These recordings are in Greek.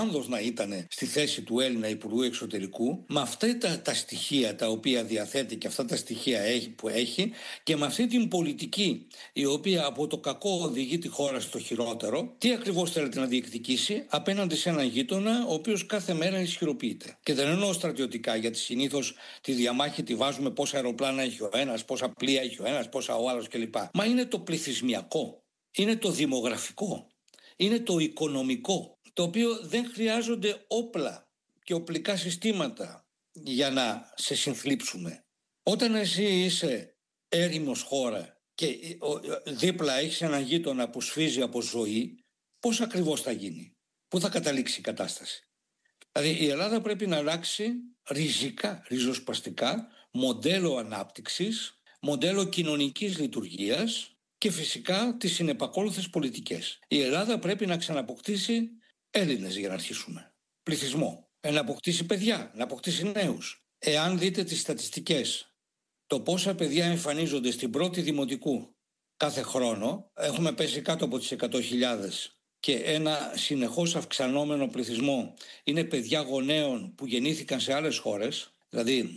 σκάνδος να ήταν στη θέση του Έλληνα Υπουργού Εξωτερικού, με αυτά τα στοιχεία τα οποία διαθέτει και αυτά τα στοιχεία που έχει, και με αυτή την πολιτική η οποία από το κακό οδηγεί τη χώρα στο χειρότερο, τι ακριβώς θέλετε να διεκδικήσει απέναντι σε έναν γείτονα ο οποίος κάθε μέρα ισχυροποιείται. Και δεν εννοώ στρατιωτικά, γιατί συνήθως τη διαμάχη τη βάζουμε πόσα αεροπλάνα έχει ο ένας, πόσα πλοία έχει ο ένας, πόσα ο άλλος κλπ. Μα είναι το πληθυσμιακό, είναι το δημογραφικό, είναι το οικονομικό, το οποίο δεν χρειάζονται όπλα και οπλικά συστήματα για να σε συνθλίψουμε. Όταν εσύ είσαι έρημος χώρα και δίπλα έχεις έναν γείτονα που σφίζει από ζωή, πώς ακριβώς θα γίνει, πού θα καταλήξει η κατάσταση? Δηλαδή η Ελλάδα πρέπει να αλλάξει ριζικά, ριζοσπαστικά μοντέλο ανάπτυξης, μοντέλο κοινωνικής λειτουργίας και φυσικά τις συνεπακόλουθες πολιτικές. Η Ελλάδα πρέπει να ξαναποκτήσει Έλληνες, για να αρχίσουμε, πληθυσμό, να αποκτήσει παιδιά, να αποκτήσει νέους. Εάν δείτε τις στατιστικές, το πόσα παιδιά εμφανίζονται στην πρώτη δημοτικού κάθε χρόνο, έχουμε πέσει κάτω από τις 100.000 και ένα συνεχώς αυξανόμενο πληθυσμό είναι παιδιά γονέων που γεννήθηκαν σε άλλες χώρες, δηλαδή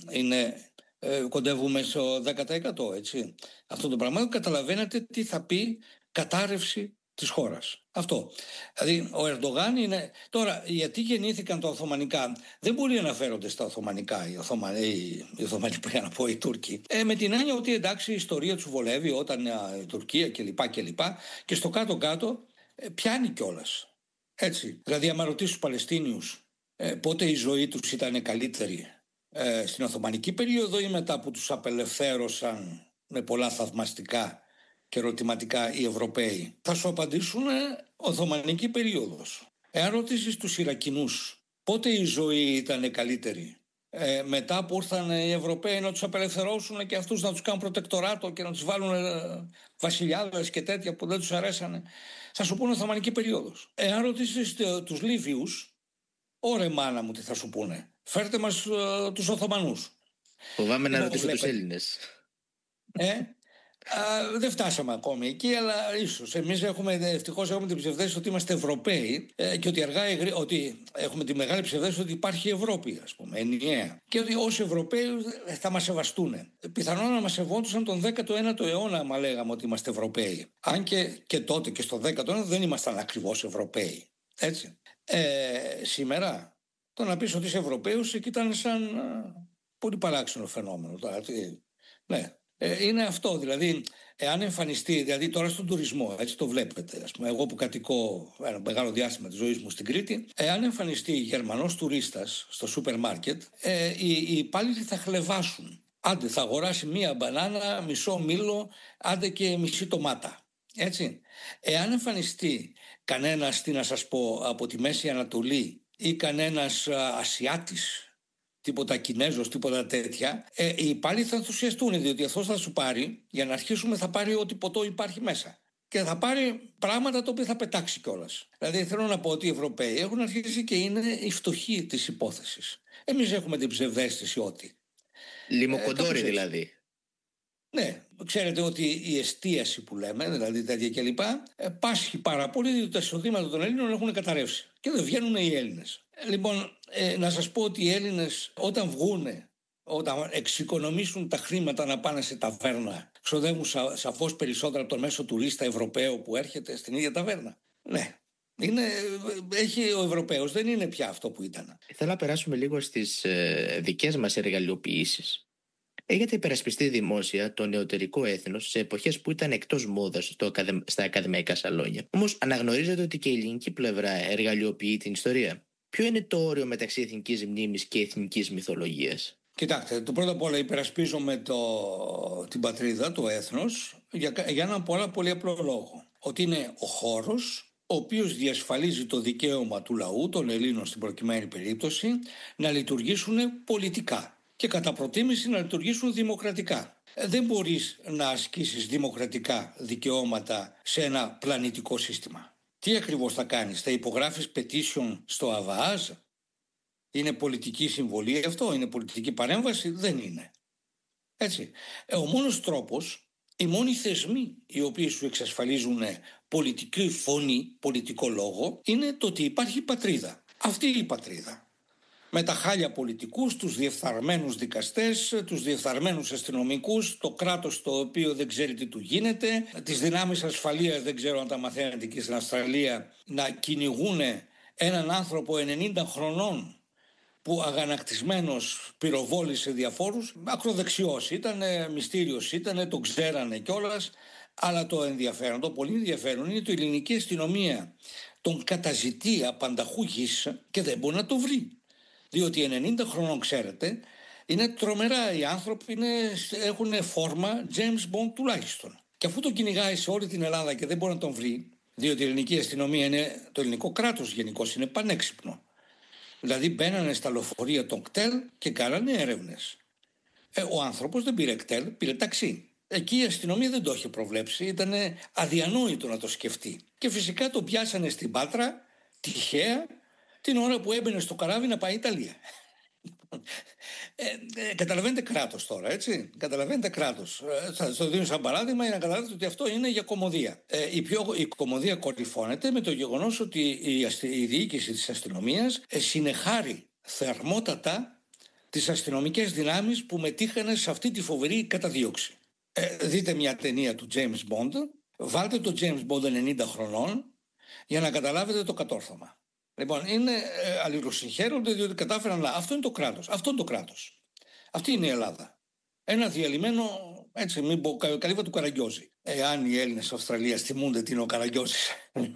κοντεύουμε στο 10%, έτσι. Αυτό το πράγμα καταλαβαίνετε τι θα πει κατάρρευση της χώρας. Αυτό. Δηλαδή ο Ερντογάν είναι... Τώρα, γιατί γεννήθηκαν τα Οθωμανικά, δεν μπορεί να αναφέρονται στα Οθωμανικά οι Οθωμανοί, πρέπει να πω, οι Τούρκοι. Με την έννοια ότι εντάξει, η ιστορία τους βολεύει όταν η Τουρκία κλπ. Και στο κάτω-κάτω πιάνει κιόλας. Έτσι. Δηλαδή, άμα ρωτήσεις τους Παλαιστίνιους πότε η ζωή τους ήταν καλύτερη, στην Οθωμανική περίοδο ή μετά που τους απελευθέρωσαν με πολλά θαυμαστικά και ερωτηματικά οι Ευρωπαίοι, θα σου απαντήσουν Οθωμανική περίοδος. Εάν ρωτήσεις τους Ιρακινούς πότε η ζωή ήταν καλύτερη, μετά που ήρθαν οι Ευρωπαίοι να τους απελευθερώσουν και αυτούς να τους κάνουν προτεκτοράτο και να τους βάλουν βασιλιάδες και τέτοια που δεν τους αρέσανε, θα σου πούνε Οθωμανική περίοδος. Εάν ρωτήσεις τους Λίβιους, ωρε μάνα μου, τι θα σου πούνε? Φέρτε μας τους Οθωμανούς. Φοβάμαι να ρωτήσω τους Έλληνες. Δεν φτάσαμε ακόμη εκεί, αλλά ίσως. Εμείς ευτυχώς έχουμε την ψευδαίσθηση ότι είμαστε Ευρωπαίοι και ότι ότι έχουμε τη μεγάλη ψευδαίσθηση ότι υπάρχει Ευρώπη, ας πούμε, ενιαία. Και ότι ως Ευρωπαίοι θα μας σεβαστούν. Πιθανόν να μας σεβόντουσαν τον 19ο αιώνα, άμα λέγαμε ότι είμαστε Ευρωπαίοι. Αν και τότε και στο 19ο δεν ήμασταν ακριβώς Ευρωπαίοι. Έτσι. Σήμερα, το να πεις ότι είσαι Ευρωπαίος εκεί ήταν σαν πολύ παράξενο φαινόμενο. Ναι. Είναι αυτό, δηλαδή, εάν εμφανιστεί, δηλαδή τώρα στον τουρισμό, έτσι το βλέπετε, ας πούμε, εγώ που κατοικώ ένα μεγάλο διάστημα της ζωής μου στην Κρήτη, εάν εμφανιστεί Γερμανός τουρίστας στο σούπερ μάρκετ, οι υπάλληλοι θα χλεβάσουν. Άντε θα αγοράσει μία μπανάνα, μισό μήλο, άντε και μισή ντομάτα. Έτσι. Εάν εμφανιστεί κανένας, τι να σας πω, από τη Μέση Ανατολή ή κανένας Ασιάτης, τίποτα Κινέζος, τίποτα τέτοια, οι υπάλληλοι θα ενθουσιαστούν, διότι αυτός θα σου πάρει, για να αρχίσουμε, θα πάρει ό,τι ποτό υπάρχει μέσα. Και θα πάρει πράγματα τα οποία θα πετάξει κιόλας. Δηλαδή θέλω να πω ότι οι Ευρωπαίοι έχουν αρχίσει και είναι οι φτωχοί της υπόθεσης. Εμείς έχουμε την ψευδαίσθηση ότι. Λιμοκοντόροι δηλαδή. Ναι, ξέρετε ότι η εστίαση που λέμε, δηλαδή τέτοια κλπ, πάσχει πάρα πολύ, διότι τα εισοδήματα των Ελλήνων έχουν καταρρεύσει και δεν βγαίνουν οι Έλληνες. Λοιπόν, να σας πω ότι οι Έλληνες όταν βγούνε, όταν εξοικονομήσουν τα χρήματα να πάνε σε ταβέρνα, ξοδεύουν σαφώς περισσότερα από τον μέσο τουρίστα Ευρωπαίο που έρχεται στην ίδια ταβέρνα. Ναι. Ο Ευρωπαίος δεν είναι πια αυτό που ήταν. Θέλω να περάσουμε λίγο στις δικές μας εργαλειοποιήσεις. Έχετε υπερασπιστεί δημόσια το νεωτερικό έθνος σε εποχές που ήταν εκτός μόδας στα ακαδημαϊκά σαλόνια. Όμως αναγνωρίζετε ότι και η ελληνική πλευρά εργαλειοποιεί την ιστορία. Ποιο είναι το όριο μεταξύ εθνικής μνήμης και εθνικής μυθολογίας? Κοιτάξτε, το πρώτο απ' όλα υπερασπίζομαι την πατρίδα, το έθνος, για έναν πολύ απλό λόγο. Ότι είναι ο χώρος ο οποίος διασφαλίζει το δικαίωμα του λαού, των Ελλήνων στην προκειμένη περίπτωση, να λειτουργήσουν πολιτικά και κατά προτίμηση να λειτουργήσουν δημοκρατικά. Δεν μπορείς να ασκήσεις δημοκρατικά δικαιώματα σε ένα πλανητικό σύστημα. Τι ακριβώς θα κάνεις? Θα υπογράφεις petition στο ΑΒΑΑΖ? Είναι πολιτική συμβολή αυτό? Είναι πολιτική παρέμβαση? Δεν είναι. Έτσι. Ο μόνος τρόπος, οι μόνοι θεσμοί οι οποίοι σου εξασφαλίζουν πολιτική φωνή, πολιτικό λόγο, είναι το ότι υπάρχει πατρίδα. Αυτή η πατρίδα. Με τα χάλια πολιτικούς, τους διεφθαρμένους δικαστές, τους διεφθαρμένους αστυνομικούς, το κράτος το οποίο δεν ξέρει τι του γίνεται, τις δυνάμεις ασφαλείας, δεν ξέρω αν τα μαθαίνετε και στην Αυστραλία, να κυνηγούν έναν άνθρωπο 90 χρονών που αγανακτισμένος πυροβόλησε διαφόρους. Ακροδεξιός ήταν, μυστήριος ήταν, τον ξέρανε κιόλας, αλλά το ενδιαφέρον, το πολύ ενδιαφέρον είναι ότι η ελληνική αστυνομία τον καταζητεί απανταχού γης και δεν μπορεί να το βρει. Διότι 90 χρονών, ξέρετε, είναι τρομερά οι άνθρωποι, έχουν φόρμα James Bond τουλάχιστον. Και αφού τον κυνηγάει σε όλη την Ελλάδα και δεν μπορεί να τον βρει, διότι η ελληνική αστυνομία το ελληνικό κράτος γενικώς είναι πανέξυπνο. Δηλαδή μπαίνανε στα λεωφορεία των κτέλ και κάνανε έρευνες. Ο άνθρωπος δεν πήρε κτέλ, πήρε ταξί. Εκεί η αστυνομία δεν το είχε προβλέψει, ήταν αδιανόητο να το σκεφτεί. Και φυσικά το πιάσανε στην Πάτρα, τυχαία, την ώρα που έμπαινε στο καράβι να πάει Ιταλία. Καταλαβαίνετε κράτος τώρα, έτσι. Καταλαβαίνετε κράτος. Θα το δίνω σαν παράδειγμα για να καταλάβετε ότι αυτό είναι για κωμωδία. Η κωμωδία κορυφώνεται με το γεγονός ότι η διοίκηση της αστυνομίας συνεχάρει θερμότατα τις αστυνομικές δυνάμεις που μετήχανε σε αυτή τη φοβερή καταδίωξη. Δείτε μια ταινία του James Bond, βάλτε το James Bond 90 χρονών για να καταλάβετε το κατόρθωμα. Λοιπόν, είναι αλληλοσυγχαίρονται διότι κατάφεραν να. Αυτό είναι το κράτος. Αυτό είναι το κράτος. Αυτή είναι η Ελλάδα. Ένα διαλυμένο, έτσι, μην πω, καλύβα του Καραγκιόζη. Εάν οι Έλληνες Αυστραλίας θυμούνται τι είναι ο Καραγκιόζης.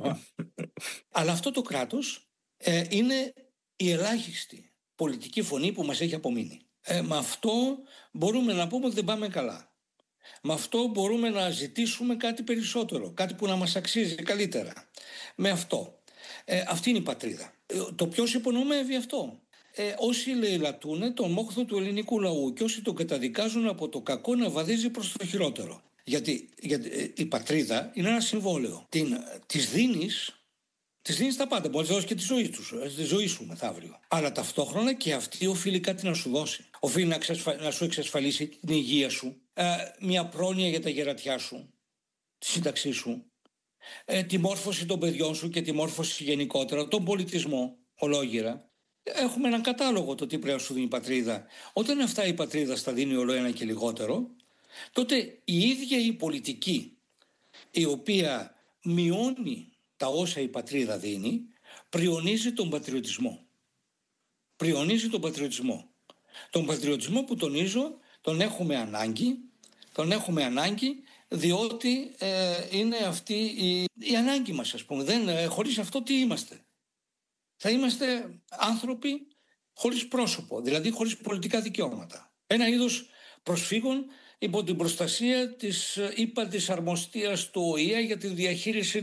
Αλλά αυτό το κράτος είναι η ελάχιστη πολιτική φωνή που μας έχει απομείνει. Με αυτό μπορούμε να πούμε ότι δεν πάμε καλά. Με αυτό μπορούμε να ζητήσουμε κάτι περισσότερο, κάτι που να μας αξίζει καλύτερα. Με αυτό. Αυτή είναι η πατρίδα. Το ποιος υπονομεύει αυτό? Όσοι λαιλατούν τον μόχθο του ελληνικού λαού και όσοι τον καταδικάζουν από το κακό να βαδίζει προς το χειρότερο. Γιατί η πατρίδα είναι ένα συμβόλαιο. Της δίνεις τα πάντα. Μπορείς να δώσεις και τη ζωή σου μεθαύριο. Αλλά ταυτόχρονα και αυτή οφείλει κάτι να σου δώσει. Οφείλει να σου εξασφαλίσει την υγεία σου, μια πρόνοια για τα γερατιά σου, τη σύνταξή σου, τη μόρφωση των παιδιών σου και τη μόρφωση γενικότερα, τον πολιτισμό ολόγυρα. Έχουμε έναν κατάλογο το τι πρέπει να σου δίνει η πατρίδα. Όταν αυτά η πατρίδα στα δίνει όλο ένα και λιγότερο, τότε η ίδια η πολιτική, η οποία μειώνει τα όσα η πατρίδα δίνει, πριονίζει τον πατριωτισμό. Πριονίζει τον πατριωτισμό. Τον πατριωτισμό που τονίζω, τον έχουμε ανάγκη, διότι είναι αυτή η ανάγκη μας, ας πούμε. Χωρίς αυτό τι είμαστε? Θα είμαστε άνθρωποι χωρίς πρόσωπο, δηλαδή χωρίς πολιτικά δικαιώματα. Ένα είδος προσφύγων υπό την προστασία της ύπατης αρμοστίας του ΟΗΕ για τη διαχείριση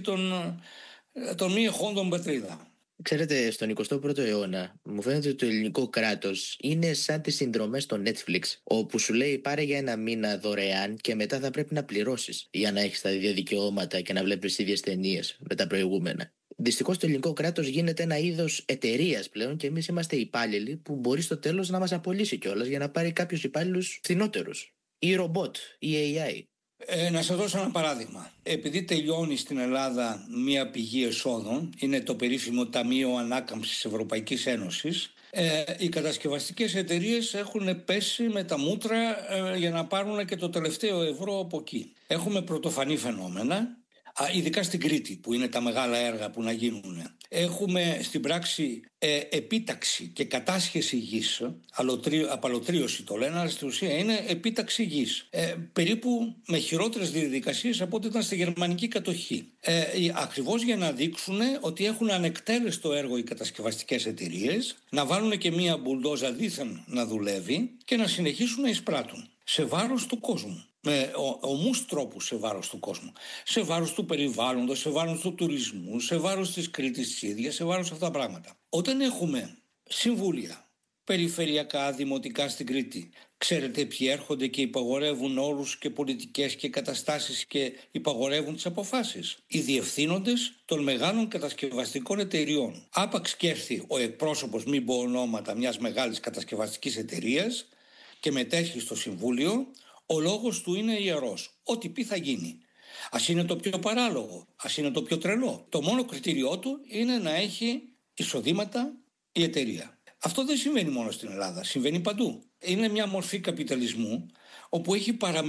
των μη εχόντων πατρίδα. Ξέρετε, στον 21ο αιώνα μου φαίνεται ότι το ελληνικό κράτος είναι σαν τις συνδρομές στο Netflix, όπου σου λέει πάρε για ένα μήνα δωρεάν και μετά θα πρέπει να πληρώσεις για να έχεις τα ίδια δικαιώματα και να βλέπεις ίδιες ταινίες με τα προηγούμενα. Δυστυχώς το ελληνικό κράτος γίνεται ένα είδος εταιρείας πλέον και εμείς είμαστε υπάλληλοι που μπορεί στο τέλος να μας απολύσει κιόλας για να πάρει κάποιους υπάλληλους φθηνότερους. Ή ρομπότ, ή AI. Να σας δώσω ένα παράδειγμα. Επειδή τελειώνει στην Ελλάδα μία πηγή εσόδων, είναι το περίφημο Ταμείο Ανάκαμψης Ευρωπαϊκής Ένωσης, οι κατασκευαστικές εταιρείες έχουν πέσει με τα μούτρα για να πάρουν και το τελευταίο ευρώ από εκεί. Έχουμε πρωτοφανή φαινόμενα, ειδικά στην Κρήτη που είναι τα μεγάλα έργα που να γίνουν. Έχουμε στην πράξη επίταξη και κατάσχεση γης, απαλωτρίωση το λένε, αλλά στην ουσία είναι επίταξη γης. Περίπου με χειρότερες διαδικασίες από ό,τι ήταν στη γερμανική κατοχή. Ακριβώς για να δείξουν ότι έχουν ανεκτέλεστο έργο οι κατασκευαστικές εταιρείες, να βάλουν και μία μπουλντόζα δήθεν να δουλεύει και να συνεχίσουν να εισπράττουν σε βάρος του κόσμου. Με ομούς τρόπους σε βάρος του κόσμου. Σε βάρος του περιβάλλοντος, σε βάρος του τουρισμού, σε βάρος της Κρήτης της ίδιας, σε βάρος αυτά τα πράγματα. Όταν έχουμε συμβούλια περιφερειακά, δημοτικά στην Κρήτη, ξέρετε ποιοι έρχονται και υπαγορεύουν όρους και πολιτικές και καταστάσεις και υπαγορεύουν τις αποφάσεις? Οι διευθύνοντες των μεγάλων κατασκευαστικών εταιριών. Άπαξ και έρθει ο εκπρόσωπος, μην πω ονόματα, μιας μεγάλης κατασκευαστικής εταιρείας και μετέχει στο συμβούλιο, ο λόγος του είναι ιερός. Ό,τι πει θα γίνει. Ας είναι το πιο παράλογο, ας είναι το πιο τρελό. Το μόνο κριτήριό του είναι να έχει εισοδήματα η εταιρεία. Αυτό δεν συμβαίνει μόνο στην Ελλάδα, συμβαίνει παντού. Είναι μια μορφή καπιταλισμού όπου έχει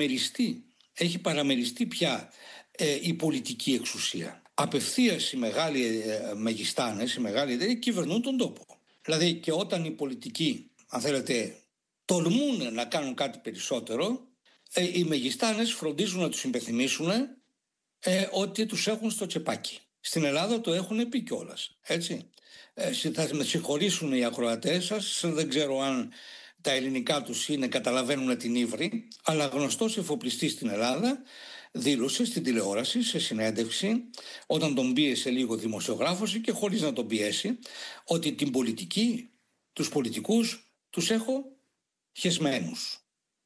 παραμεριστεί πια η πολιτική εξουσία. Απευθείας οι μεγάλοι μεγιστάνες, οι μεγάλοι εταιρείες κυβερνούν τον τόπο. Δηλαδή και όταν οι πολιτικοί, αν θέλετε, τολμούν να κάνουν κάτι περισσότερο, οι μεγιστάνες φροντίζουν να τους υπενθυμίσουν ότι τους έχουν στο τσεπάκι. Στην Ελλάδα το έχουν πει κιόλας, έτσι. Θα με συγχωρήσουν οι ακροατές σας, δεν ξέρω αν τα ελληνικά τους καταλαβαίνουν την ύβρη, αλλά γνωστός εφοπλιστής στην Ελλάδα δήλωσε στην τηλεόραση, σε συνέντευξη, όταν τον πίεσε λίγο δημοσιογράφος και χωρίς να τον πιέσει, ότι την πολιτική, τους πολιτικούς, τους έχω χεσμένους.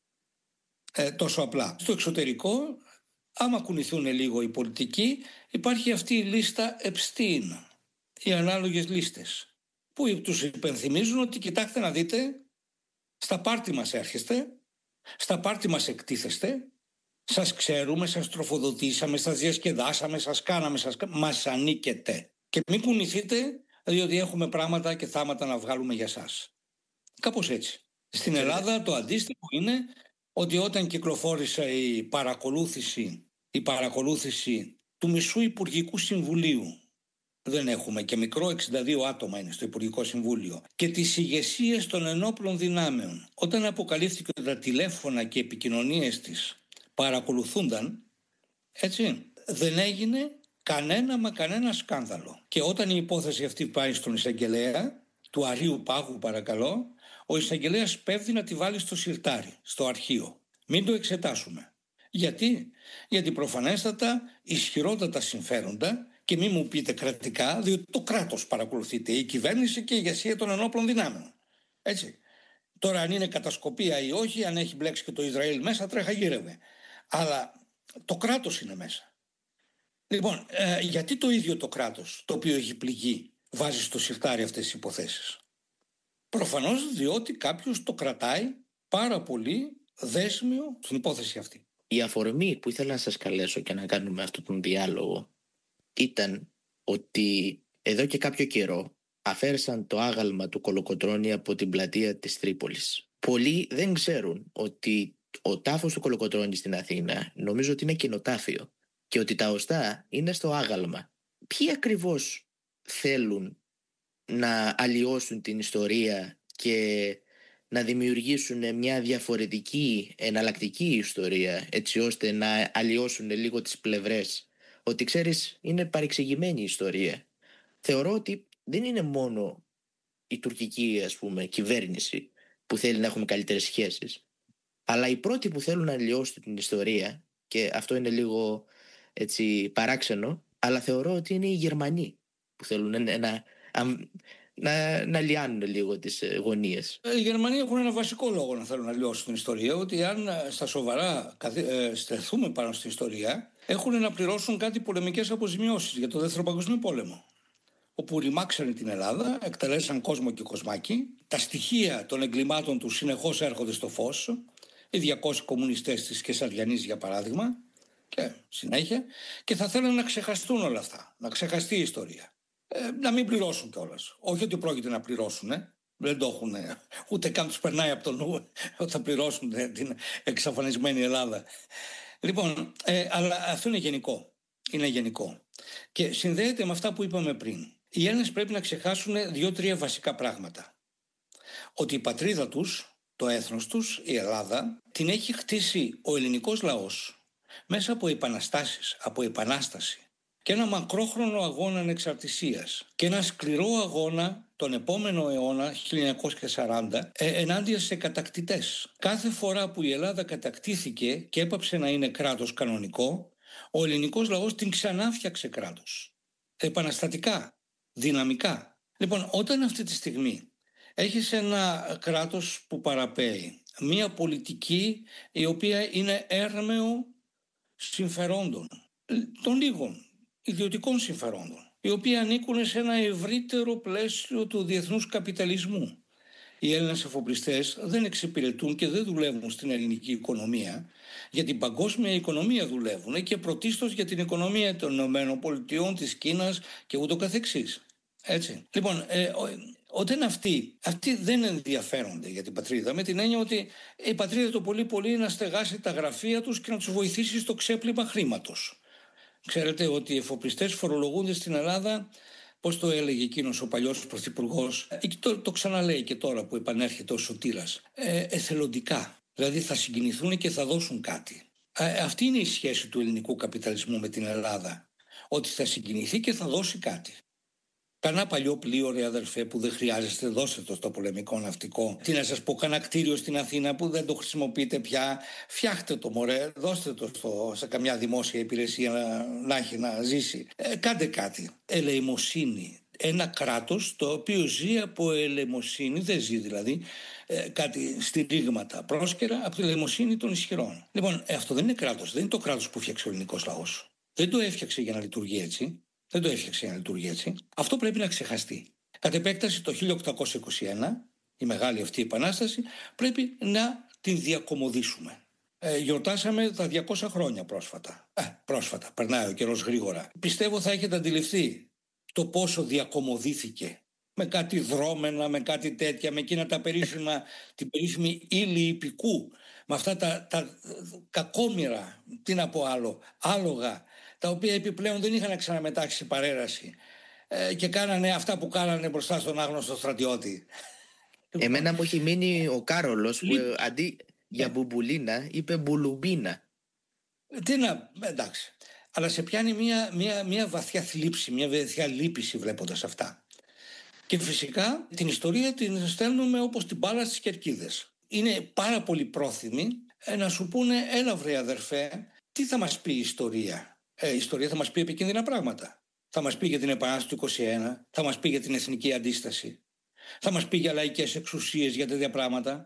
Τόσο απλά. Στο εξωτερικό, άμα κουνηθούν λίγο οι πολιτικοί, υπάρχει αυτή η λίστα Epstein, οι ανάλογες λίστες, που τους υπενθυμίζουν ότι κοιτάξτε να δείτε, στα πάρτι μας έρχεστε, στα πάρτι μας εκτίθεστε, σας ξέρουμε, σας τροφοδοτήσαμε, σας διασκεδάσαμε, σας κάναμε, μας ανήκετε. Και μην κουνηθείτε, διότι έχουμε πράγματα και θάματα να βγάλουμε για σας. Κάπως έτσι. Στην Ελλάδα το αντίστοιχο είναι ότι όταν κυκλοφόρησε η παρακολούθηση του μισού Υπουργικού Συμβουλίου, δεν έχουμε και μικρό, 62 άτομα είναι στο Υπουργικό Συμβούλιο, και τις ηγεσίες των ενόπλων δυνάμεων, όταν αποκαλύφθηκε ότι τα τηλέφωνα και επικοινωνίες της παρακολουθούνταν, έτσι, δεν έγινε κανένα σκάνδαλο. Και όταν η υπόθεση αυτή πάει στον εισαγγελέα, του Αρείου Πάγου παρακαλώ, ο εισαγγελέας πέφτει να τη βάλει στο συρτάρι, στο αρχείο. Μην το εξετάσουμε. Γιατί προφανέστατα ισχυρότατα συμφέροντα, και μην μου πείτε κρατικά, διότι το κράτος παρακολουθείται, η κυβέρνηση και η ηγεσία των ενόπλων δυνάμεων. Έτσι. Τώρα αν είναι κατασκοπία ή όχι, αν έχει μπλέξει και το Ισραήλ μέσα, τρέχα γύρευε. Αλλά το κράτος είναι μέσα. Λοιπόν, γιατί το ίδιο το κράτος, το οποίο έχει πληγεί, βάζει στο συρτάρι αυτές τις υποθέσεις? Προφανώς διότι κάποιος το κρατάει πάρα πολύ δέσμιο στην υπόθεση αυτή. Η αφορμή που ήθελα να σας καλέσω και να κάνουμε αυτόν τον διάλογο ήταν ότι εδώ και κάποιο καιρό αφαίρεσαν το άγαλμα του Κολοκοτρώνη από την πλατεία της Τρίπολης. Πολλοί δεν ξέρουν ότι ο τάφος του Κολοκοτρώνη στην Αθήνα νομίζω ότι είναι κοινοτάφιο και ότι τα οστά είναι στο άγαλμα. Ποιοι ακριβώς θέλουν να αλλοιώσουν την ιστορία και να δημιουργήσουν μια διαφορετική, εναλλακτική ιστορία, έτσι ώστε να αλλοιώσουν λίγο τις πλευρές? Ότι ξέρεις, είναι παρεξηγημένη η ιστορία. Θεωρώ ότι δεν είναι μόνο η τουρκική, ας πούμε, κυβέρνηση που θέλει να έχουμε καλύτερες σχέσεις, αλλά οι πρώτοι που θέλουν να αλλοιώσουν την ιστορία, και αυτό είναι λίγο έτσι παράξενο, αλλά θεωρώ ότι είναι οι Γερμανοί που θέλουν να λιάνουν λίγο τις γωνίες. Οι Γερμανοί έχουν ένα βασικό λόγο να θέλουν να λιώσουν την ιστορία, ότι αν στα σοβαρά στρεθούμε πάνω στην ιστορία, έχουν να πληρώσουν κάτι πολεμικές αποζημιώσεις για το Δεύτερο Παγκοσμίο Πόλεμο, όπου ρημάξαν την Ελλάδα, εκτελέσαν κόσμο και κοσμάκι. Τα στοιχεία των εγκλημάτων τους συνεχώς έρχονται στο φως, οι 200 κομμουνιστές της Κεσαριανής για παράδειγμα, και συνέχεια, και θα θέλουν να ξεχαστούν όλα αυτά, να ξεχαστεί η ιστορία. Να μην πληρώσουν κιόλας. Όχι ότι πρόκειται να πληρώσουν, δεν το έχουν, ούτε καν τους περνάει από το νου ότι θα πληρώσουν την εξαφανισμένη Ελλάδα. Λοιπόν, αλλά αυτό είναι γενικό. Είναι γενικό. Και συνδέεται με αυτά που είπαμε πριν. Οι Έλληνες πρέπει να ξεχάσουν 2-3 βασικά πράγματα. Ότι η πατρίδα τους, το έθνος τους, η Ελλάδα, την έχει χτίσει ο ελληνικός λαός μέσα από επαναστάσεις, από επανάσταση, και ένα μακρόχρονο αγώνα ανεξαρτησίας και ένα σκληρό αγώνα τον επόμενο αιώνα, 1940, ενάντια σε κατακτητές. Κάθε φορά που η Ελλάδα κατακτήθηκε και έπαψε να είναι κράτος κανονικό, ο ελληνικός λαός την ξανάφτιαξε κράτος. Επαναστατικά, δυναμικά. Λοιπόν, όταν αυτή τη στιγμή έχεις ένα κράτος που παραπέει, μια πολιτική η οποία είναι έρμεο συμφερόντων, των λίγων ιδιωτικών συμφερόντων, οι οποίοι ανήκουν σε ένα ευρύτερο πλαίσιο του διεθνούς καπιταλισμού. Οι Έλληνες εφοπλιστές δεν εξυπηρετούν και δεν δουλεύουν στην ελληνική οικονομία, για την παγκόσμια οικονομία δουλεύουν και πρωτίστως για την οικονομία των ΗΠΑ, της Κίνας και ούτω καθεξής. Έτσι. Λοιπόν, Όταν αυτοί δεν ενδιαφέρονται για την πατρίδα, με την έννοια ότι η πατρίδα το πολύ πολύ να στεγάσει τα γραφεία τους και να τους βοηθήσει στο ξέπλυμα χρήματος. Ξέρετε ότι οι εφοπλιστές φορολογούνται στην Ελλάδα, πώς το έλεγε εκείνος ο παλιός πρωθυπουργός, το ξαναλέει και τώρα που επανέρχεται ο Σωτήρας, εθελοντικά. Δηλαδή θα συγκινηθούν και θα δώσουν κάτι. Αυτή είναι η σχέση του ελληνικού καπιταλισμού με την Ελλάδα. Ότι θα συγκινηθεί και θα δώσει κάτι. Κανένα παλιό πλοίο, ρε αδερφέ, που δεν χρειάζεστε, δώστε το στο πολεμικό ναυτικό. Τι να σας πω, κανένα κτίριο στην Αθήνα που δεν το χρησιμοποιείτε πια, φτιάχτε το μωρέ, δώστε το σε καμιά δημόσια υπηρεσία να έχει να ζήσει. Κάντε κάτι. Ελεημοσύνη. Ένα κράτος το οποίο ζει από ελεημοσύνη, δεν ζει δηλαδή κάτι στηρίγματα πρόσκαιρα από τη ελεημοσύνη των ισχυρών. Λοιπόν, αυτό δεν είναι κράτος, δεν είναι το κράτος που φτιάξε ο ελληνικός λαός. Δεν το έφτιαξε για να λειτουργεί έτσι. Δεν το έφτιαξε για να λειτουργεί έτσι. Αυτό πρέπει να ξεχαστεί. Κατ' επέκταση το 1821, η μεγάλη αυτή επανάσταση, πρέπει να την διακομωδήσουμε. Γιορτάσαμε τα 200 χρόνια πρόσφατα. Πρόσφατα, περνάει ο καιρός γρήγορα. Πιστεύω θα έχετε αντιληφθεί το πόσο διακομωδήθηκε. Με κάτι δρόμενα, με κάτι τέτοια, με εκείνα τα περίφημα, την περίφημη ύλη υπηκού, με αυτά τα κακόμοιρα, τι να πω άλλο, άλογα, τα οποία επιπλέον δεν είχαν ξαναμετάξει παρέραση και κάνανε αυτά που κάνανε μπροστά στον άγνωστο στρατιώτη. Εμένα μου έχει μείνει ο Κάρολος που αντί για μπουμπουλίνα είπε μπουλουμπίνα. Τι να, εντάξει. Αλλά σε πιάνει μια βαθιά θλίψη, μια βαθιά λύπηση βλέποντας αυτά. Και φυσικά την ιστορία την στέλνουμε όπως την μπάλα στις κερκίδες. Είναι πάρα πολύ πρόθυμοι να σου πούνε, έλα βρε αδερφέ, τι θα μας πει η ιστορία. Η ιστορία θα μας πει επικίνδυνα πράγματα. Θα μας πει για την Επανάσταση του 21, θα μας πει για την εθνική αντίσταση, θα μας πει για λαϊκές εξουσίες, για τέτοια πράγματα.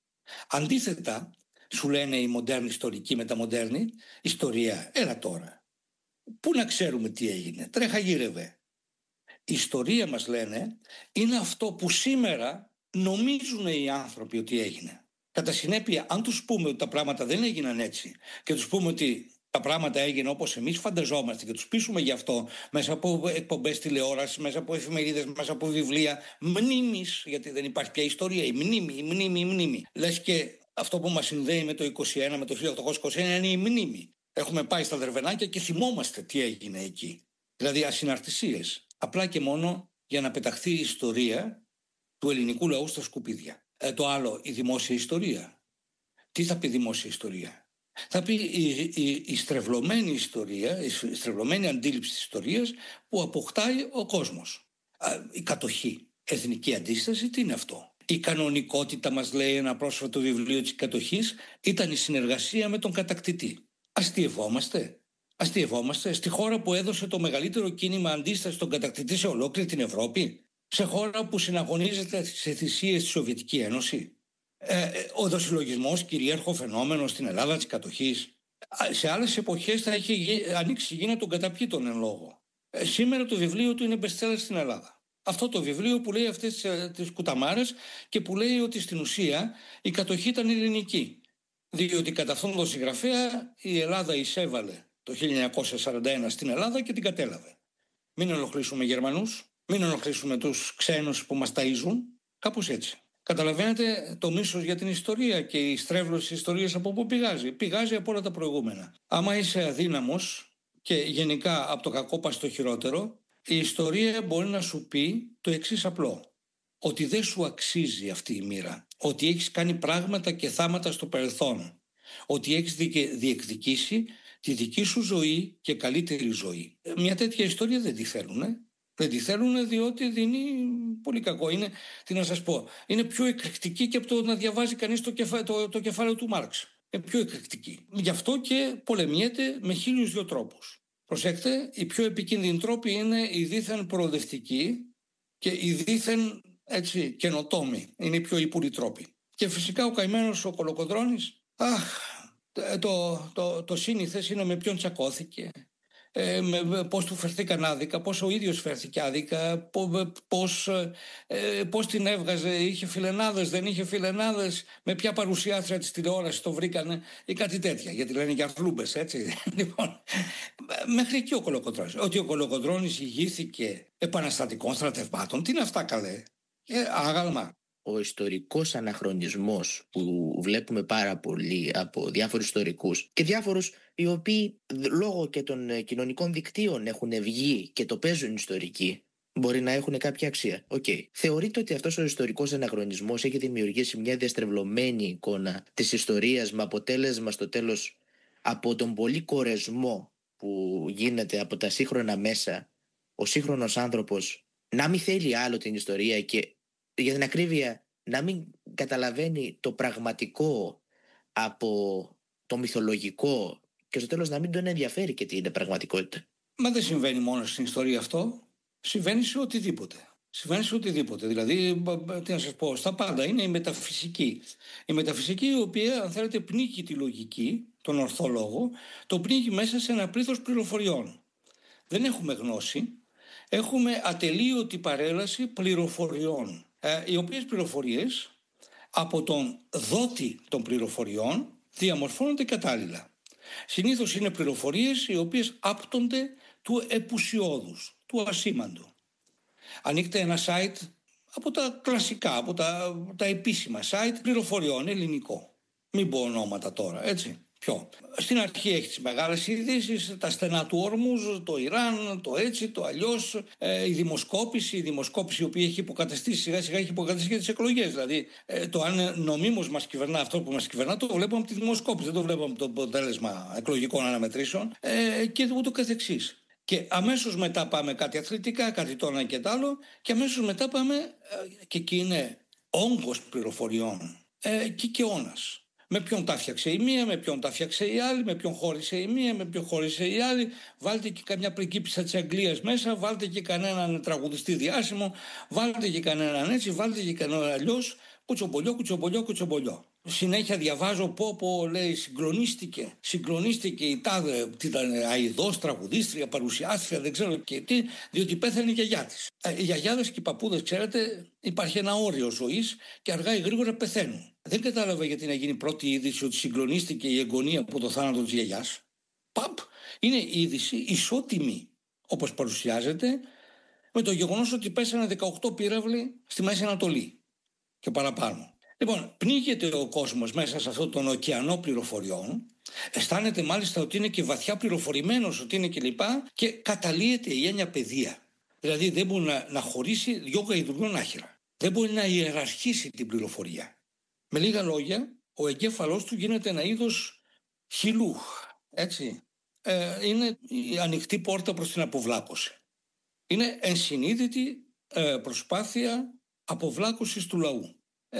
Αντίθετα, σου λένε οι μοντέρνοι ιστορικοί μεταμοντέρνοι, ιστορία, έλα τώρα. Πού να ξέρουμε τι έγινε, τρέχα γύρευε. Η ιστορία, μας λένε, είναι αυτό που σήμερα νομίζουν οι άνθρωποι ότι έγινε. Κατά συνέπεια, αν τους πούμε ότι τα πράγματα δεν έγιναν έτσι και τους πούμε ότι τα πράγματα έγιναν όπως εμείς φανταζόμαστε και τους πείσουμε γι' αυτό μέσα από εκπομπές τηλεόρασης, μέσα από εφημερίδες, μέσα από βιβλία μνήμης, γιατί δεν υπάρχει πια ιστορία, η μνήμη. Λες και αυτό που μας συνδέει με το 21, με το 1821 είναι η μνήμη. Έχουμε πάει στα Δερβενάκια και θυμόμαστε τι έγινε εκεί. Δηλαδή ασυναρτησίες. Απλά και μόνο για να πεταχθεί η ιστορία του ελληνικού λαού στα σκουπίδια. Το άλλο, η δημόσια ιστορία. Τι θα πει δημόσια ιστορία? Θα πει η στρεβλωμένη ιστορία, η στρεβλωμένη αντίληψη της ιστορίας που αποκτάει ο κόσμος. Η κατοχή, εθνική αντίσταση, τι είναι αυτό? Η κανονικότητα, μας λέει ένα πρόσφατο βιβλίο της κατοχής, ήταν η συνεργασία με τον κατακτητή. Αστειευόμαστε στη χώρα που έδωσε το μεγαλύτερο κίνημα αντίσταση στον κατακτητή σε ολόκληρη την Ευρώπη, σε χώρα που συναγωνίζεται σε θυσίες στη Σοβιετική Ένωση. Ο δοσυλλογισμός κυρίαρχο φαινόμενο στην Ελλάδα της κατοχής. Σε άλλες εποχές θα είχε ανοίξει η γήνα των καταπιήτων εν λόγω. Σήμερα το βιβλίο του είναι bestseller στην Ελλάδα. Αυτό το βιβλίο που λέει αυτές τις κουταμάρες και που λέει ότι στην ουσία η κατοχή ήταν ελληνική. Διότι κατά αυτόν τον συγγραφέα η Ελλάδα εισέβαλε το 1941 στην Ελλάδα και την κατέλαβε. Μην ενοχλήσουμε Γερμανούς, μην ενοχλήσουμε τους ξένους που μας ταΐζουν, κάπως έτσι. Καταλαβαίνετε το μίσος για την ιστορία και η στρέβλωση της ιστορίας από πού πηγάζει? Πηγάζει από όλα τα προηγούμενα. Άμα είσαι αδύναμος και γενικά από το κακό πας στο χειρότερο, η ιστορία μπορεί να σου πει το εξής απλό. Ότι δεν σου αξίζει αυτή η μοίρα. Ότι έχεις κάνει πράγματα και θάματα στο παρελθόν. Ότι έχεις διεκδικήσει τη δική σου ζωή και καλύτερη ζωή. Μια τέτοια ιστορία δεν τη θέλουν. Δεν τη θέλουν διότι δίνει πολύ κακό. Είναι, τι να σας πω, είναι πιο εκρηκτική και από το να διαβάζει κανείς το κεφάλαιο του Μάρξ. Είναι πιο εκρηκτική. Γι' αυτό και πολεμιέται με 1002 τρόπους. Προσέξτε, οι πιο επικίνδυνοι τρόποι είναι οι δίθεν προοδευτικοί και οι δίθεν καινοτόμοι. Είναι οι πιο ύπουλοι τρόποι. Και φυσικά ο καημένος ο Κολοκοντρώνης, το σύνηθες είναι με ποιον τσακώθηκε. Πώς του φερθήκαν άδικα, πώς ο ίδιος φέρθηκε άδικα, πώς την έβγαζε, είχε φιλενάδες, δεν είχε φιλενάδες, με ποια παρουσιάστρια της τηλεόρασης το βρήκανε ή κάτι τέτοια, γιατί λένε για φλούμπες, έτσι. Λοιπόν, μέχρι εκεί ο Κολοκοντρώνης. Ότι ο Κολοκοντρώνης ηγήθηκε επαναστατικών στρατευμάτων, τι είναι αυτά καλέ? Άγαλμα. Ο ιστορικός αναχρονισμός που βλέπουμε πάρα πολύ από διάφορους ιστορικούς και διάφορους οι οποίοι λόγω και των κοινωνικών δικτύων έχουν βγει και το παίζουν ιστορικοί, μπορεί να έχουν κάποια αξία. Θεωρείτε ότι αυτός ο ιστορικός αναχρονισμός έχει δημιουργήσει μια διαστρεβλωμένη εικόνα της ιστορίας με αποτέλεσμα στο τέλος από τον πολύ κορεσμό που γίνεται από τα σύγχρονα μέσα ο σύγχρονος άνθρωπος να μην θέλει άλλο την ιστορία και για την ακρίβεια να μην καταλαβαίνει το πραγματικό από το μυθολογικό και στο τέλος να μην τον ενδιαφέρει και τι είναι πραγματικότητα? Μα δεν συμβαίνει μόνο στην ιστορία αυτό. Συμβαίνει σε οτιδήποτε. Δηλαδή, τι να σας πω, στα πάντα είναι η μεταφυσική. Η μεταφυσική η οποία, αν θέλετε, πνίγει τη λογική, τον ορθό λόγο, το πνίγει μέσα σε ένα πλήθος πληροφοριών. Δεν έχουμε γνώση, έχουμε ατελείωτη παρέλαση πληροφοριών, οι οποίες πληροφορίες από τον δότη των πληροφοριών διαμορφώνονται κατάλληλα. Συνήθως είναι πληροφορίες οι οποίες άπτονται του επουσιώδους, του ασήμαντου. Ανοίγετε ένα site από τα κλασικά, από τα επίσημα site πληροφοριών, ελληνικό. Μην πω ονόματα τώρα, έτσι. Ποιο? Στην αρχή έχει τις μεγάλες ειδήσεις, τα στενά του Ορμούζ, το Ιράν, το έτσι, το αλλιώς, η δημοσκόπηση η οποία έχει υποκαταστήσει, σιγά σιγά έχει υποκαταστήσει τις εκλογές. Δηλαδή το αν νομίμως μας κυβερνά αυτό που μας κυβερνά, το βλέπουμε από τη δημοσκόπηση, δεν το βλέπουμε από το αποτέλεσμα εκλογικών αναμετρήσεων και ούτω καθεξής. Και αμέσως μετά πάμε κάτι αθλητικά, κάτι το ένα και το άλλο, και αμέσως μετά πάμε, και εκεί είναι όγκος πληροφοριών και αιώνας. Με ποιον τα φτιάξε η μία, με ποιον τα φτιάξε η άλλη, με ποιον χώρισε η μία, με ποιον χώρισε η άλλη. Βάλτε και καμιά πριγκίπισσα της Αγγλίας μέσα, βάλτε και κανέναν τραγουδιστή διάσημο, βάλτε και κανέναν έτσι, βάλτε και κανέναν αλλιώς. Κουτσομπολιό. Συνέχεια διαβάζω πω λέει συγκλονίστηκε η τάδε, ήταν αηδός, τραγουδίστρια, παρουσιάστρια, δεν ξέρω και τι, διότι πέθανε η γιαγιά της. Οι γιαγιάδες και οι παππούδες, ξέρετε, υπάρχει ένα όριο ζωής και αργά ή γρήγορα πεθαίνουν. Δεν κατάλαβα γιατί να γίνει πρώτη είδηση ότι συγκλονίστηκε η εγγονή από το θάνατο της γιαγιάς. Είναι είδηση ισότιμη, όπως παρουσιάζεται, με το γεγονός ότι πέσανε 18 πύραυλοι στη Μέση Ανατολή και παραπάνω. Λοιπόν, πνίγεται ο κόσμος μέσα σε αυτόν τον ωκεανό πληροφοριών, αισθάνεται μάλιστα ότι είναι και βαθιά πληροφορημένος, ότι είναι κλπ. Και καταλύεται η έννοια παιδεία. Δηλαδή δεν μπορεί να χωρίσει δυο γαϊδουρών άχυρα. Δεν μπορεί να ιεραρχήσει την πληροφορία. Με λίγα λόγια, ο εγκέφαλός του γίνεται ένα είδος χυλού. Έτσι. Είναι η ανοιχτή πόρτα προς την αποβλάκωση. Είναι ενσυνείδητη προσπάθεια αποβλάκωσης του λαού.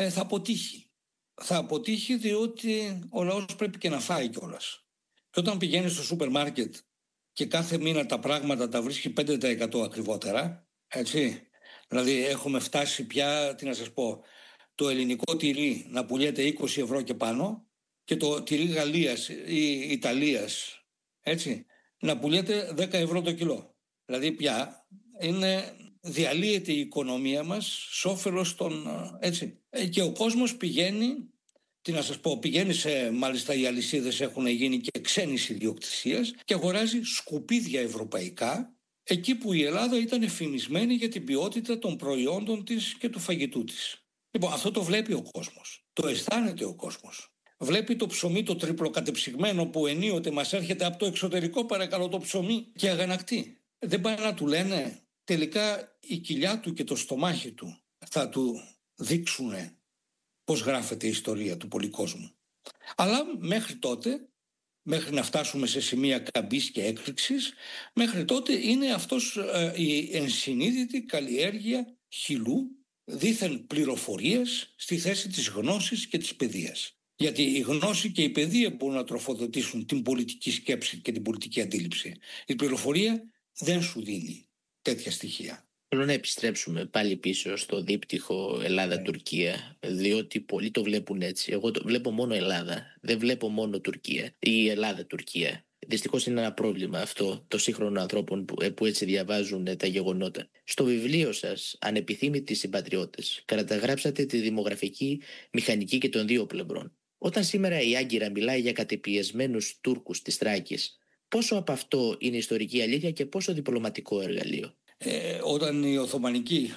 Θα αποτύχει διότι ο λαός πρέπει και να φάει κιόλας. Και όταν πηγαίνει στο σούπερ μάρκετ και κάθε μήνα τα πράγματα τα βρίσκει 5% ακριβότερα, έτσι, δηλαδή έχουμε φτάσει πια, τι να σας πω, το ελληνικό τυρί να πουλιέται 20 ευρώ και πάνω και το τυρί Γαλλίας ή Ιταλίας, έτσι, να πουλιέται 10 ευρώ το κιλό. Δηλαδή πια διαλύεται η οικονομία μας σ' όφελος των, έτσι. Και ο κόσμος πηγαίνει, τι να σας πω, μάλιστα οι αλυσίδες έχουν γίνει και ξένης ιδιοκτησίας και αγοράζει σκουπίδια ευρωπαϊκά εκεί που η Ελλάδα ήταν εφημισμένη για την ποιότητα των προϊόντων της και του φαγητού της. Λοιπόν, αυτό το βλέπει ο κόσμος, το αισθάνεται ο κόσμος. Βλέπει το ψωμί το τριπλοκατεψυγμένο που ενίοτε μας έρχεται από το εξωτερικό, παρακαλώ, το ψωμί, και αγανακτεί. Δεν πάνε να του λένε, τελικά η κοιλιά του και το στομάχι του θα του δείξουν πώς γράφεται η ιστορία του πολυκόσμου. Αλλά μέχρι τότε, μέχρι να φτάσουμε σε σημεία καμπής και έκρηξης, μέχρι τότε είναι αυτός η ενσυνείδητη καλλιέργεια χυλού, δήθεν πληροφορίες στη θέση της γνώσης και της παιδείας. Γιατί η γνώση και η παιδεία μπορούν να τροφοδοτήσουν την πολιτική σκέψη και την πολιτική αντίληψη. Η πληροφορία δεν σου δίνει τέτοια στοιχεία. Θέλω να επιστρέψουμε πάλι πίσω στο δίπτυχο Ελλάδα-Τουρκία, διότι πολλοί το βλέπουν έτσι. Εγώ το βλέπω μόνο Ελλάδα, δεν βλέπω μόνο Τουρκία ή Ελλάδα-Τουρκία. Δυστυχώς είναι ένα πρόβλημα αυτό των σύγχρονων ανθρώπων που έτσι διαβάζουν τα γεγονότα. Στο βιβλίο σας, Ανεπιθύμητοι συμπατριώτες, καταγράψατε τη δημογραφική μηχανική και των δύο πλευρών. Όταν σήμερα η Άγκυρα μιλάει για κατεπιεσμένους Τούρκους της Θράκης, πόσο από αυτό είναι ιστορική αλήθεια και πόσο διπλωματικό εργαλείο? Όταν η Οθωμανική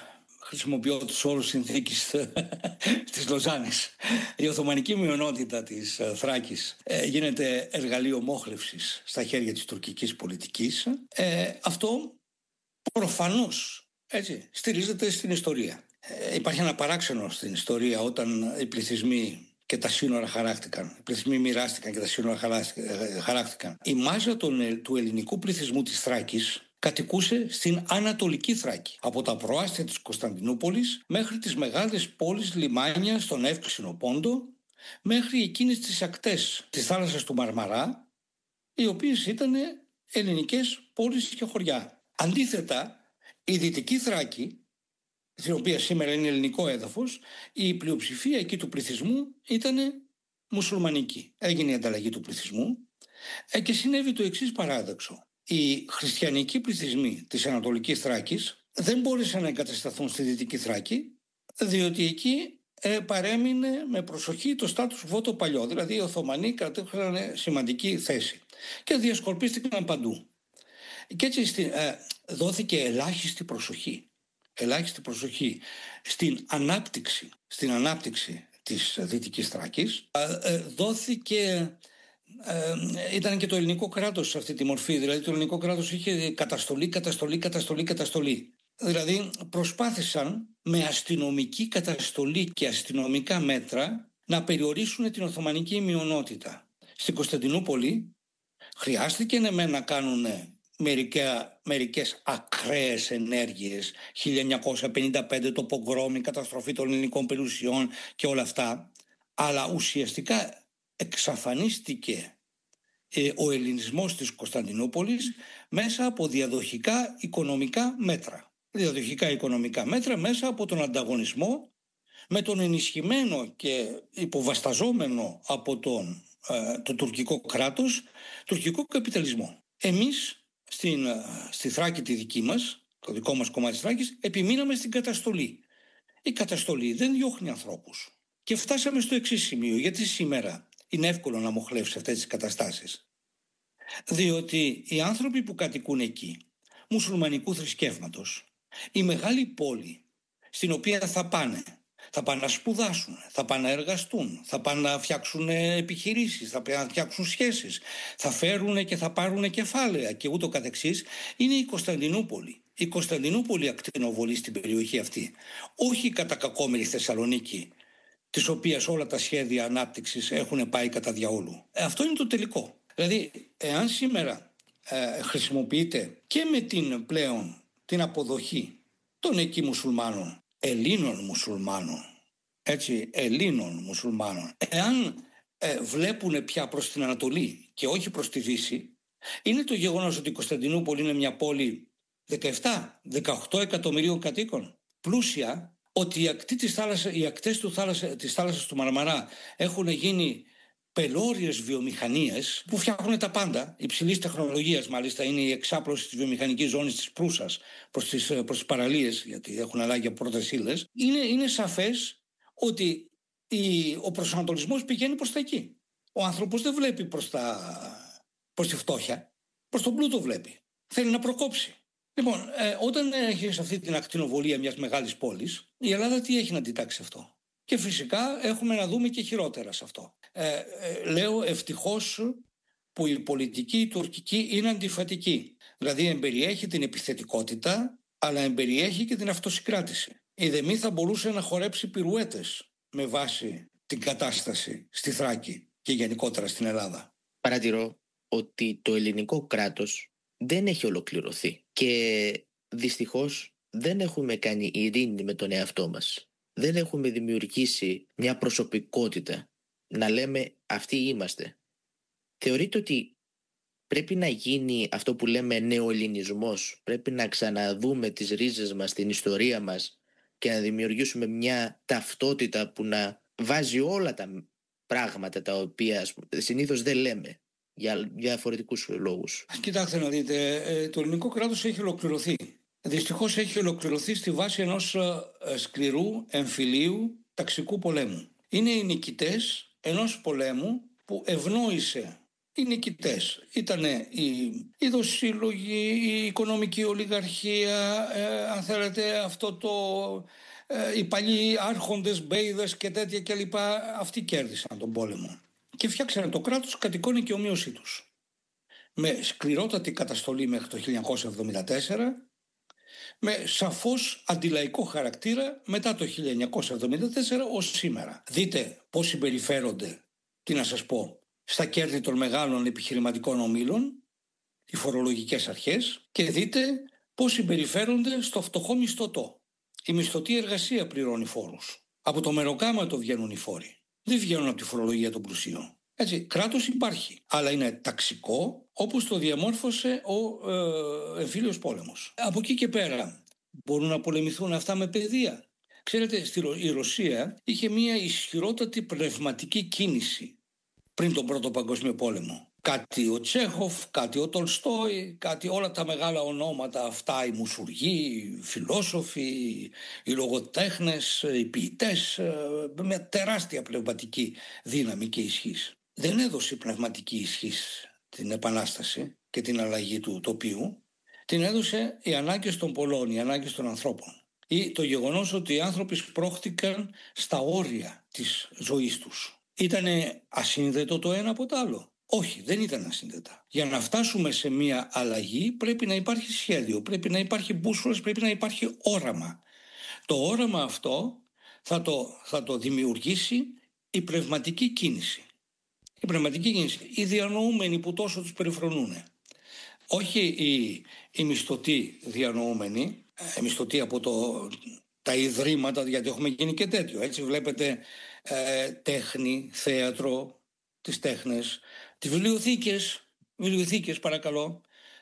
χρησιμοποιώ τους όρους συνθήκης της Λοζάνης. Η Οθωμανική μειονότητα της Θράκης γίνεται εργαλείο μόχλευσης στα χέρια της τουρκικής πολιτικής. Αυτό προφανώς στηρίζεται στην ιστορία. Υπάρχει ένα παράξενο στην ιστορία όταν οι πληθυσμοί και τα σύνορα χαράχτηκαν. Οι πληθυσμοί μοιράστηκαν και τα σύνορα χαράχτηκαν. Η μάζα του ελληνικού πληθυσμού της Θράκης κατοικούσε στην Ανατολική Θράκη. Από τα προάστια της Κωνσταντινούπολης μέχρι τις μεγάλες πόλεις λιμάνια στον Εύξηνο Πόντο, μέχρι εκείνες τις ακτές της θάλασσας του Μαρμαρά, οι οποίες ήταν ελληνικές πόλεις και χωριά. Αντίθετα, η Δυτική Θράκη, στην οποία σήμερα είναι ελληνικό έδαφος, η πλειοψηφία εκεί του πληθυσμού ήταν μουσουλμανική. Έγινε η ανταλλαγή του πληθυσμού και συνέβη το εξής παράδοξο. Οι χριστιανικοί πληθυσμοί της Ανατολικής Θράκης δεν μπόρεσαν να εγκατασταθούν στη Δυτική Θράκη, διότι εκεί παρέμεινε με προσοχή το status quo το παλιό. Δηλαδή οι Οθωμανοί κρατούσαν σημαντική θέση και διασκορπίστηκαν παντού. Και έτσι δόθηκε ελάχιστη προσοχή στην ανάπτυξη της Δυτικής Θράκης. Ήταν και το ελληνικό κράτος σε αυτή τη μορφή. Δηλαδή το ελληνικό κράτος είχε καταστολή. Δηλαδή προσπάθησαν με αστυνομική καταστολή και αστυνομικά μέτρα να περιορίσουν την Οθωμανική μειονότητα. Στην Κωνσταντινούπολη χρειάστηκε να κάνουν μερικές ακραίες ενέργειες, 1955 το πογκρόμι, καταστροφή των ελληνικών περιουσιών και όλα αυτά, αλλά ουσιαστικά εξαφανίστηκε ο ελληνισμός της Κωνσταντινούπολης μέσα από διαδοχικά οικονομικά μέτρα μέσα από τον ανταγωνισμό με τον ενισχυμένο και υποβασταζόμενο από το τουρκικό κράτος τουρκικό καπιταλισμό. Εμείς στη Θράκη τη δική μας, το δικό μας κομμάτι της Θράκης, επιμείναμε στην καταστολή. Η καταστολή δεν διώχνει ανθρώπους. Και φτάσαμε στο εξής σημείο, γιατί σήμερα είναι εύκολο να μοχλεύσει αυτές τις καταστάσεις. Διότι οι άνθρωποι που κατοικούν εκεί, μουσουλμανικού θρησκεύματος, η μεγάλη πόλη στην οποία θα πάνε να σπουδάσουν, θα πάνε να εργαστούν, θα πάνε να φτιάξουν επιχειρήσεις, θα πάνε να φτιάξουν σχέσεις, θα φέρουν και θα πάρουν κεφάλαια και ούτω καθεξής, είναι η Κωνσταντινούπολη. Η Κωνσταντινούπολη ακτινοβολεί στην περιοχή αυτή, όχι η κατακακόμενη Θεσσαλονίκη, της οποίας όλα τα σχέδια ανάπτυξης έχουν πάει κατά διαόλου. Αυτό είναι το τελικό. Δηλαδή, εάν σήμερα χρησιμοποιείται και με την αποδοχή των εκεί μουσουλμάνων, Ελλήνων μουσουλμάνων, εάν βλέπουν πια προς την Ανατολή και όχι προς τη Δύση, είναι το γεγονός ότι η Κωνσταντινούπολη είναι μια πόλη 17-18 εκατομμυρίων κατοίκων, πλούσια, ότι οι ακτές της θάλασσας του Μαρμαρά έχουν γίνει πελώριες βιομηχανίες που φτιάχνουν τα πάντα, υψηλής τεχνολογίας μάλιστα. Είναι η εξάπλωση της βιομηχανικής ζώνης της Προύσας προς τις παραλίες, γιατί έχουν ανάγκη από πρώτες ύλες. Είναι σαφές ότι ο προσανατολισμός πηγαίνει προς τα εκεί. Ο άνθρωπος δεν βλέπει προς τη φτώχεια, προς τον πλούτο βλέπει. Θέλει να προκόψει. Λοιπόν, όταν έχεις αυτή την ακτινοβολία μιας μεγάλης πόλης, η Ελλάδα τι έχει να αντιτάξει αυτό? Και φυσικά έχουμε να δούμε και χειρότερα σε αυτό. Λέω ευτυχώς που η πολιτική η τουρκική είναι αντιφατική. Δηλαδή εμπεριέχει την επιθετικότητα, αλλά εμπεριέχει και την αυτοσυγκράτηση. Η ΔΕΜΗ θα μπορούσε να χορέψει πυρουέτες με βάση την κατάσταση στη Θράκη και γενικότερα στην Ελλάδα. Παρατηρώ ότι το ελληνικό κράτος δεν έχει ολοκληρωθεί και δυστυχώς δεν έχουμε κάνει ειρήνη με τον εαυτό μας. Δεν έχουμε δημιουργήσει μια προσωπικότητα να λέμε αυτοί είμαστε. Θεωρείτε ότι πρέπει να γίνει αυτό που λέμε νεοελληνισμός, πρέπει να ξαναδούμε τις ρίζες μας, την ιστορία μας και να δημιουργήσουμε μια ταυτότητα που να βάζει όλα τα πράγματα τα οποία συνήθως δεν λέμε για διαφορετικούς λόγους? Κοιτάξτε να δείτε, το ελληνικό κράτος έχει ολοκληρωθεί. Δυστυχώς έχει ολοκληρωθεί στη βάση ενός σκληρού εμφυλίου ταξικού πολέμου. Είναι οι νικητές ενός πολέμου που ευνόησε οι νικητές. Ήτανε οι δοσύλλογοι, η οικονομική ολιγαρχία, αν θέλετε αυτό οι παλιοί άρχοντες, μπέιδες και τέτοια κλπ. Αυτοί κέρδισαν τον πόλεμο. Και φτιάξανε το κράτος κατ' εικόνα και ομοίωσή τους. Με σκληρότατη καταστολή μέχρι το 1974, με σαφώς αντιλαϊκό χαρακτήρα μετά το 1974 ως σήμερα. Δείτε πώς συμπεριφέρονται, τι να σας πω, στα κέρδη των μεγάλων επιχειρηματικών ομίλων, οι φορολογικές αρχές, και δείτε πώς συμπεριφέρονται στο φτωχό μισθωτό. Η μισθωτή εργασία πληρώνει φόρους. Από το μεροκάματο βγαίνουν οι φόροι. Δεν βγαίνουν από τη φορολογία των πλουσίων. Έτσι, κράτος υπάρχει, αλλά είναι ταξικό, όπως το διαμόρφωσε ο εμφύλιος πόλεμος. Από εκεί και πέρα μπορούν να πολεμηθούν αυτά με παιδεία. Ξέρετε, η Ρωσία είχε μια ισχυρότατη πνευματική κίνηση πριν τον Πρώτο Παγκόσμιο Πόλεμο. Κάτι ο Τσέχοφ, κάτι ο Τολστόι, κάτι όλα τα μεγάλα ονόματα αυτά, οι μουσουργοί, οι φιλόσοφοι, οι λογοτέχνες, οι ποιητές, με τεράστια πνευματική δύναμη και ισχύς. Δεν έδωσε πνευματική ισχύς την Επανάσταση και την αλλαγή του τοπίου. Την έδωσε οι ανάγκες των πολλών, οι ανάγκες των ανθρώπων. Ή το γεγονός ότι οι άνθρωποι σπρώχτηκαν στα όρια της ζωής τους. Ήτανε ασύνδετο το ένα από το άλλο? Όχι, δεν ήταν ασύνδετα. Για να φτάσουμε σε μια αλλαγή πρέπει να υπάρχει σχέδιο, πρέπει να υπάρχει μπούσουλας, πρέπει να υπάρχει όραμα. Το όραμα αυτό θα το δημιουργήσει η πνευματική κίνηση. Η πνευματική κίνηση, οι διανοούμενοι που τόσο τους περιφρονούν. Όχι οι μισθωτοί διανοούμενοι, οι μισθωτοί από τα ιδρύματα, γιατί έχουμε γίνει και τέτοιο. Έτσι βλέπετε τέχνη, θέατρο, τις τέχνες, τις βιβλιοθήκες παρακαλώ,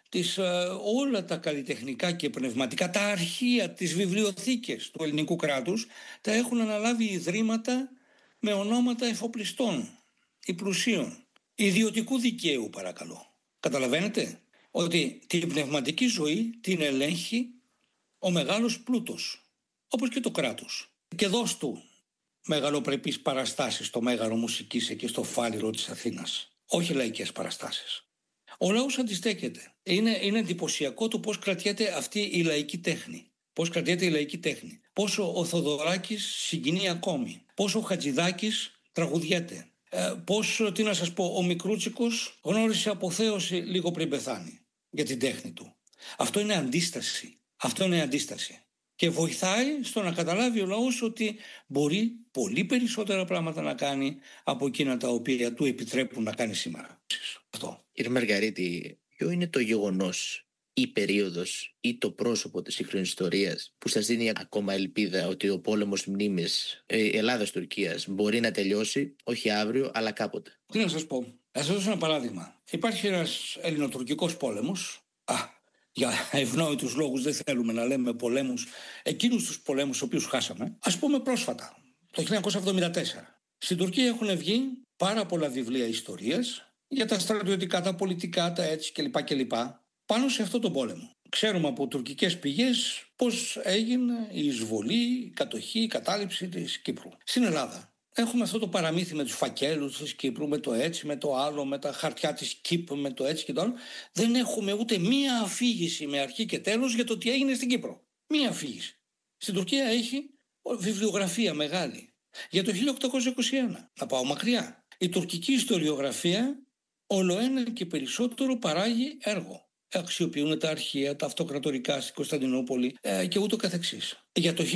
όλα τα καλλιτεχνικά και πνευματικά, τα αρχεία, τις βιβλιοθήκες του ελληνικού κράτους, τα έχουν αναλάβει ιδρύματα με ονόματα εφοπλιστών ή πλουσίων, ιδιωτικού δικαίου παρακαλώ. Καταλαβαίνετε ότι την πνευματική ζωή την ελέγχει ο μεγάλος πλούτος, όπως και το κράτος. Και δώσ' του μεγαλοπρεπείς παραστάσεις στο Μέγαρο Μουσικής εκεί στο Φάληρο της Αθήνας. Όχι λαϊκές παραστάσεις. Ο λαός αντιστέκεται. Είναι εντυπωσιακό το πώς κρατιέται αυτή η λαϊκή τέχνη. Πώς κρατιέται η λαϊκή τέχνη. Πόσο ο Θοδωράκης συγκινεί ακόμη. Πόσο ο Χατζηδάκης τραγουδιέται. Πώς, τι να σας πω, ο Μικρούτσικος γνώρισε αποθέωση λίγο πριν πεθάνει για την τέχνη του. Αυτό είναι αντίσταση. Και βοηθάει στο να καταλάβει ο λαός ότι μπορεί πολύ περισσότερα πράγματα να κάνει από εκείνα τα οποία του επιτρέπουν να κάνει σήμερα. Αυτό. Κύριε Μαργαρίτη, ποιο είναι το γεγονός ή περίοδος ή το πρόσωπο της σύγχρονης ιστορίας που σας δίνει ακόμα ελπίδα ότι ο πόλεμος μνήμης Ελλάδας-Τουρκίας μπορεί να τελειώσει, όχι αύριο, αλλά κάποτε? Τι να σας πω. Θα σας δώσω ένα παράδειγμα. Υπάρχει ένας ελληνοτουρκικός πόλεμος. Για ευνόητους λόγους δεν θέλουμε να λέμε πολέμους, εκείνους τους πολέμους τους οποίους χάσαμε. Ας πούμε πρόσφατα, το 1974. Στην Τουρκία έχουν βγει πάρα πολλά βιβλία ιστορίας για τα στρατιωτικά, τα πολιτικά, τα έτσι κλπ. Πάνω σε αυτό τον πόλεμο. Ξέρουμε από τουρκικές πηγές πώς έγινε η εισβολή, η κατοχή, η κατάληψη της Κύπρου. Στην Ελλάδα έχουμε αυτό το παραμύθι με τους φακέλους της Κύπρου, με το έτσι, με το άλλο, με τα χαρτιά της Κύπρου, με το έτσι και το άλλο. Δεν έχουμε ούτε μία αφήγηση με αρχή και τέλος για το τι έγινε στην Κύπρο. Μία αφήγηση. Στην Τουρκία έχει βιβλιογραφία μεγάλη. Για το 1821, να πάω μακριά. Η τουρκική ιστοριογραφία ολοένα και περισσότερο παράγει έργο. Αξιοποιούν τα αρχεία, τα αυτοκρατορικά στην Κωνσταντινούπολη και ούτω καθεξής. Για το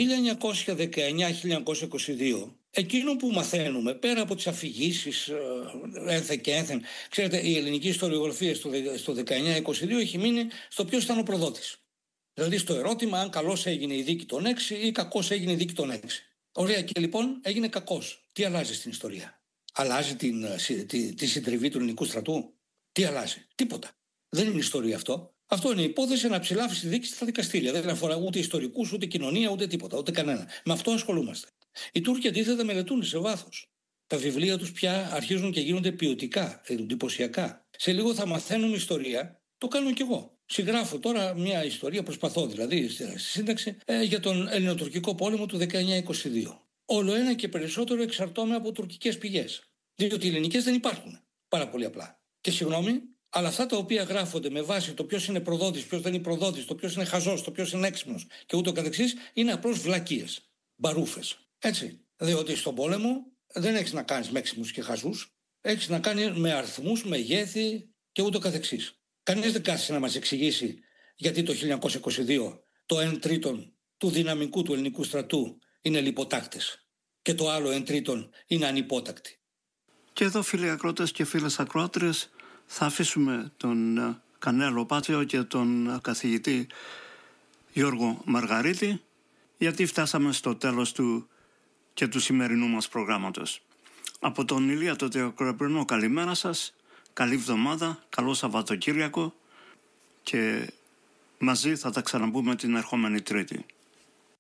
1919-1922, εκείνο που μαθαίνουμε, πέρα από τις αφηγήσεις ένθεν και ένθεν, ξέρετε, η ελληνική ιστοριογραφία στο 1922 έχει μείνει στο ποιος ήταν ο προδότης. Δηλαδή στο ερώτημα αν καλώς έγινε η δίκη των 6 ή κακώς έγινε η δίκη των 6. Ωραία, και λοιπόν έγινε κακώς. Τι αλλάζει στην ιστορία? Αλλάζει τη συντριβή του ελληνικού στρατού? Τι αλλάζει? Τίποτα. Δεν είναι ιστορία αυτό. Αυτό είναι υπόθεση να ψηλάφει τη δίκη στα δικαστήρια. Δεν αφορά ούτε ιστορικούς, ούτε κοινωνία, ούτε τίποτα, ούτε κανένα. Με αυτό ασχολούμαστε. Οι Τούρκοι αντίθετα μελετούν σε βάθος. Τα βιβλία τους πια αρχίζουν και γίνονται ποιοτικά, εντυπωσιακά. Σε λίγο θα μαθαίνουμε ιστορία. Το κάνω κι εγώ. Συγγράφω τώρα μια ιστορία, προσπαθώ δηλαδή στη σύνταξη, για τον Ελληνοτουρκικό πόλεμο του 1922. Όλο ένα και περισσότερο εξαρτώμαι από τουρκικές πηγές. Διότι οι ελληνικές δεν υπάρχουν. Πάρα πολύ απλά. Και συγγνώμη, αλλά αυτά τα οποία γράφονται με βάση το ποιος είναι προδότης, ποιος δεν είναι προδότης, το ποιος είναι χαζός, το ποιος είναι έξυπνος και ούτω καθεξής, είναι απλώς βλακίες, μπαρούφες. Έτσι. Διότι στον πόλεμο δεν έχεις να κάνεις με έξυπνους και χαζούς, έχεις να κάνεις με αριθμούς, μεγέθη και ούτω καθεξής. Κανείς δεν κάθισε να μας εξηγήσει γιατί το 1922 το 1/3 του δυναμικού του ελληνικού στρατού είναι λιποτάκτες και το άλλο 1/3 είναι ανυπότακτοι. Και εδώ, φίλοι ακρότες και φίλες ακροάτριες, θα αφήσουμε τον Κανέλο Πάτσιο και τον καθηγητή Γιώργο Μαργαρίτη, γιατί φτάσαμε στο τέλος του και του σημερινού μας προγράμματος. Από τον Ηλία το Θεοκρεπρινό, καλημέρα σας, καλή εβδομάδα, καλό Σαββατοκύριακο και μαζί θα τα ξαναπούμε την ερχόμενη Τρίτη.